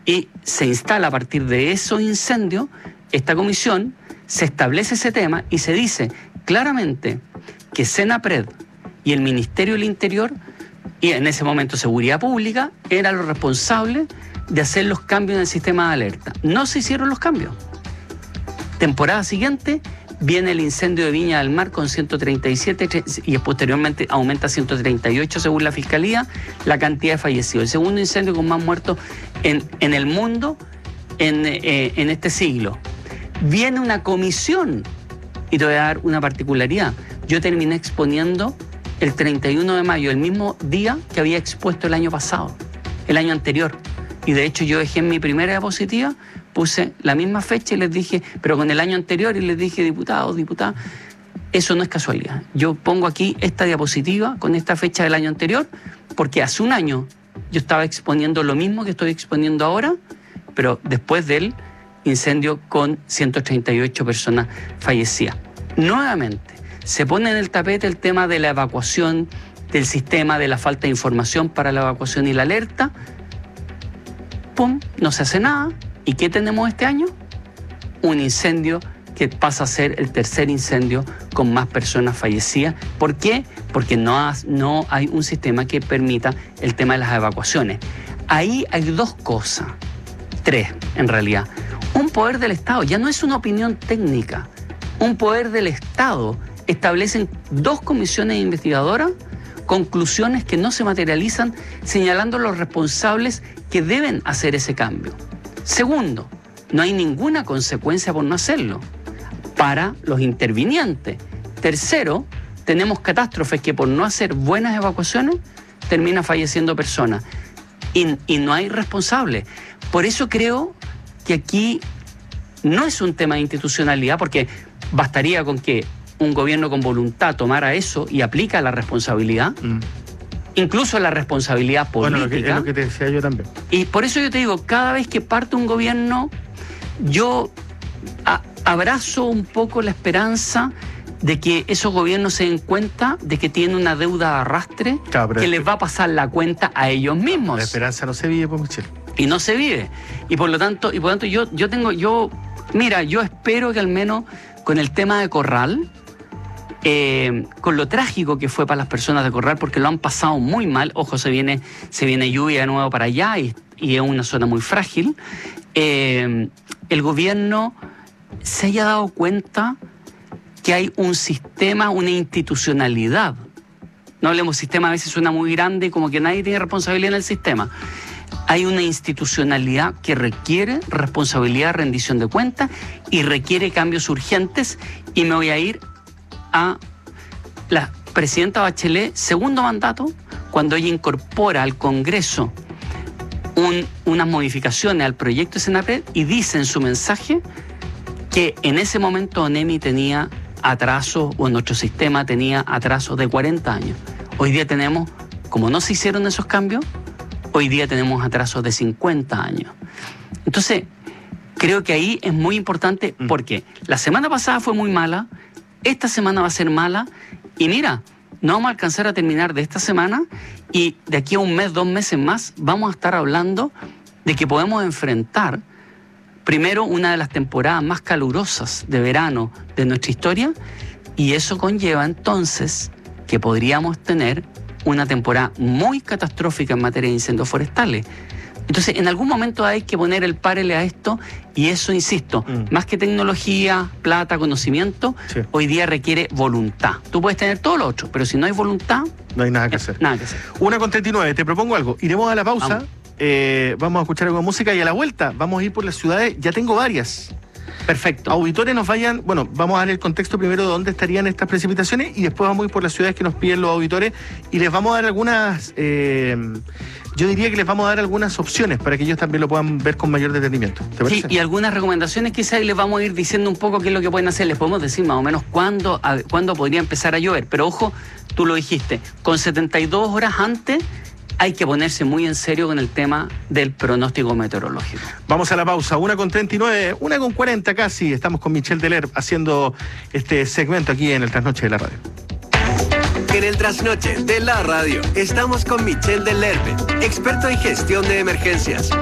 Y se instala a partir de esos incendios esta comisión, se establece ese tema y se dice claramente que Senapred y el Ministerio del Interior, y en ese momento Seguridad Pública, eran los responsables de hacer los cambios en el sistema de alerta. No se hicieron los cambios. Temporada siguiente viene el incendio de Viña del Mar con 137 y posteriormente aumenta a 138 según la Fiscalía la cantidad de fallecidos. El segundo incendio con más muertos en el mundo en este siglo. Viene una comisión y te voy a dar una particularidad. Yo terminé exponiendo el 31 de mayo, el mismo día que había expuesto el año pasado, el año anterior. Y de hecho yo dejé en mi primera diapositiva, puse la misma fecha y les dije, pero con el año anterior, y les dije, diputados, diputadas, eso no es casualidad. Yo pongo aquí esta diapositiva con esta fecha del año anterior, porque hace un año yo estaba exponiendo lo mismo que estoy exponiendo ahora, pero después del incendio con 138 personas fallecidas. Nuevamente, se pone en el tapete el tema de la evacuación del sistema, de la falta de información para la evacuación y la alerta. ¡Pum! No se hace nada. ¿Y qué tenemos este año? Un incendio que pasa a ser el tercer incendio con más personas fallecidas. ¿Por qué? Porque no hay un sistema que permita el tema de las evacuaciones. Ahí hay dos cosas, tres en realidad. Un poder del Estado, ya no es una opinión técnica, un poder del Estado. Establecen dos comisiones investigadoras, conclusiones que no se materializan, señalando los responsables que deben hacer ese cambio. Segundo, no hay ninguna consecuencia por no hacerlo para los intervinientes. Tercero, tenemos catástrofes que por no hacer buenas evacuaciones terminan falleciendo personas y no hay responsables. Por eso creo que aquí no es un tema de institucionalidad, porque bastaría con que un gobierno con voluntad tomara eso y aplica la responsabilidad, incluso la responsabilidad política. Bueno, es lo que te decía yo también. Y por eso yo te digo, cada vez que parte un gobierno, yo abrazo un poco la esperanza de que esos gobiernos se den cuenta de que tienen una deuda de arrastre, claro, que les va a pasar la cuenta a ellos mismos. La esperanza no se vive, pues, Michel. Y no se vive. Y por lo tanto yo espero que al menos con el tema de Corral, con lo trágico que fue para las personas de Corral, porque lo han pasado muy mal. Ojo, se viene lluvia de nuevo para allá y es una zona muy frágil. El gobierno se haya dado cuenta que hay un sistema, una institucionalidad. No hablemos sistema, a veces suena muy grande, como que nadie tiene responsabilidad en el sistema. Hay una institucionalidad que requiere responsabilidad, rendición de cuentas y requiere cambios urgentes. Y me voy a ir a la presidenta Bachelet, segundo mandato, cuando ella incorpora al Congreso unas modificaciones al proyecto de Senapred y dice en su mensaje que en ese momento ONEMI tenía atrasos, o nuestro sistema tenía atrasos de 40 años. Hoy día tenemos, como no se hicieron esos cambios, hoy día tenemos atrasos de 50 años. Entonces, creo que ahí es muy importante porque la semana pasada fue muy mala, esta semana va a ser mala y mira, no vamos a alcanzar a terminar de esta semana y de aquí a un mes, 2 meses más, vamos a estar hablando de que podemos enfrentar primero una de las temporadas más calurosas de verano de nuestra historia y eso conlleva entonces que podríamos tener una temporada muy catastrófica en materia de incendios forestales. Entonces, en algún momento hay que poner el párele a esto y eso, insisto, más que tecnología, plata, conocimiento, sí, hoy día requiere voluntad. Tú puedes tener todo lo otro, pero si no hay voluntad, no hay nada que hacer. Nada que hacer. 1:39, te propongo algo. Iremos a la pausa, vamos a escuchar algo de música y a la vuelta vamos a ir por las ciudades, ya tengo varias. Perfecto. Auditores nos vayan, bueno, vamos a dar el contexto primero de dónde estarían estas precipitaciones y después vamos a ir por las ciudades que nos piden los auditores y les vamos a dar algunas, yo diría que les vamos a dar algunas opciones para que ellos también lo puedan ver con mayor detenimiento. ¿Te parece? Sí, y algunas recomendaciones quizás les vamos a ir diciendo un poco qué es lo que pueden hacer. Les podemos decir más o menos cuándo podría empezar a llover. Pero ojo, tú lo dijiste, con 72 horas antes hay que ponerse muy en serio con el tema del pronóstico meteorológico. Vamos a la pausa, 1:39, 1:40 casi. Estamos con Michel Delerp haciendo este segmento aquí en el Trasnoche de la Radio. En el Trasnoche de la Radio estamos con Michel Delerp, experto en gestión de emergencias.